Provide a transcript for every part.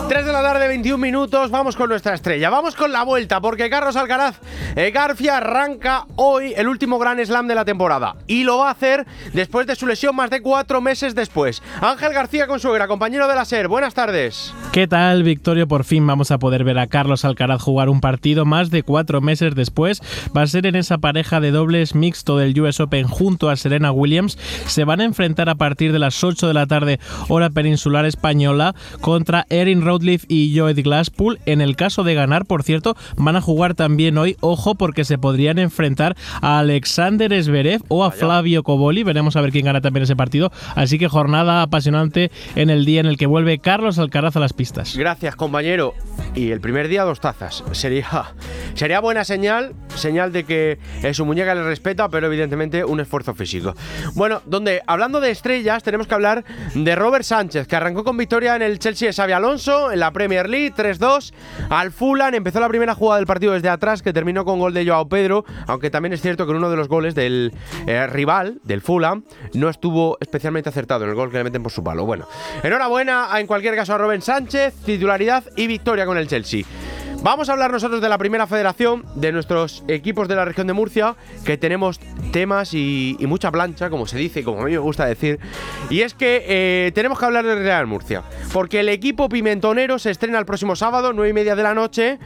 3 de la tarde, 21 minutos, vamos con nuestra estrella, vamos con la vuelta, porque Carlos Alcaraz García arranca hoy el último Grand Slam de la temporada y lo va a hacer después de su lesión más de 4 meses después. Ángel García Consuegra, compañero de la SER, buenas tardes. ¿Qué tal, Victorio? Por fin vamos a poder ver a Carlos Alcaraz jugar un partido más de 4 meses después. Va a ser en esa pareja de dobles mixto del US Open junto a Serena Williams. Se van a enfrentar a partir de las 8 de la tarde, hora peninsular española, contra Erin Routliffe y Joe Glasspool. En el caso de ganar, por cierto, van a jugar también hoy, ojo, porque se podrían enfrentar a Alexander Zverev o a Flavio Cobolli. Veremos a ver quién gana también ese partido. Así que jornada apasionante en el día en el que vuelve Carlos Alcaraz a las pistas. Gracias, compañero. Y el primer día 2 tazas. Sería buena señal de que su muñeca le respeta, pero evidentemente un esfuerzo físico. Bueno, hablando de estrellas, tenemos que hablar de Robert Sánchez, que arrancó con victoria en el Chelsea de Xabi Alonso, en la Premier League, 3-2 al Fulham. Empezó la primera jugada del partido desde atrás, que terminó con gol de Joao Pedro, aunque también es cierto que en uno de los goles del rival, del Fulham, no estuvo especialmente acertado en el gol que le meten por su palo. Bueno, enhorabuena en cualquier caso a Robert Sánchez, titularidad y victoria con el Chelsea. Vamos a hablar nosotros de la primera federación, de nuestros equipos de la región de Murcia, que tenemos temas y mucha plancha, como se dice, como a mí me gusta decir. Y es que tenemos que hablar del Real Murcia, porque el equipo pimentonero se estrena el próximo sábado, 9:30 de la noche,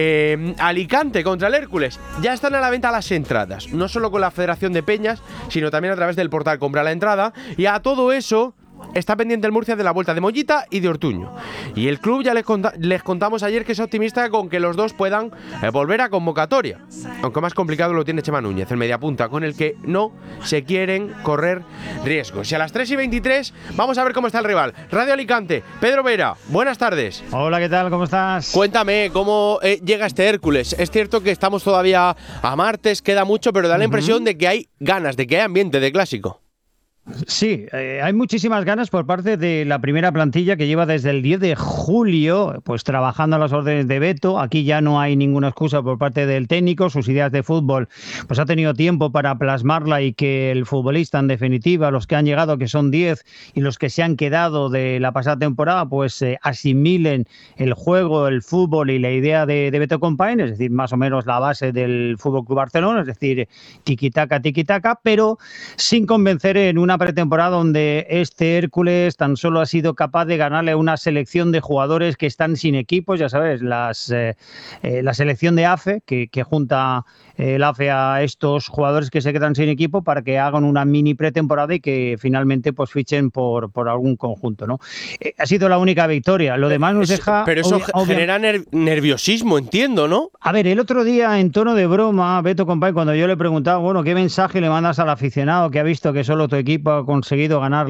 Alicante contra el Hércules. Ya están a la venta las entradas, no solo con la Federación de Peñas, sino también a través del portal Compra la Entrada. Y a todo eso está pendiente el Murcia de la vuelta de Mollita y de Ortuño. Y el club ya les contamos ayer que es optimista con que los dos puedan volver a convocatoria. Aunque más complicado lo tiene Chema Núñez, el mediapunta, con el que no se quieren correr riesgos. Y a las 3:23 vamos a ver cómo está el rival. Radio Alicante, Pedro Vera, buenas tardes. Hola, ¿qué tal? ¿Cómo estás? Cuéntame, ¿cómo llega este Hércules? Es cierto que estamos todavía a martes, queda mucho, pero da la impresión de que hay ganas, de que hay ambiente de clásico. Sí, hay muchísimas ganas por parte de la primera plantilla que lleva desde el 10 de julio pues trabajando a las órdenes de Beto. Aquí ya no hay ninguna excusa por parte del técnico, sus ideas de fútbol pues ha tenido tiempo para plasmarla y que el futbolista, en definitiva, los que han llegado, que son 10, y los que se han quedado de la pasada temporada, pues asimilen el juego, el fútbol y la idea de Beto Compain, es decir, más o menos la base del Fútbol Club Barcelona, es decir, tiki-taka, pero sin convencer en una pretemporada donde este Hércules tan solo ha sido capaz de ganarle a una selección de jugadores que están sin equipos, ya sabes, la selección de AFE, que junta el AFE a estos jugadores que se quedan sin equipo para que hagan una mini pretemporada y que finalmente pues fichen por algún conjunto, ¿no? Ha sido la única victoria, lo demás nos deja... Pero eso genera nerviosismo, entiendo, ¿no? A ver, el otro día, en tono de broma, Beto Compain, cuando yo le preguntaba, bueno, ¿qué mensaje le mandas al aficionado que ha visto que solo tu equipo ha conseguido ganar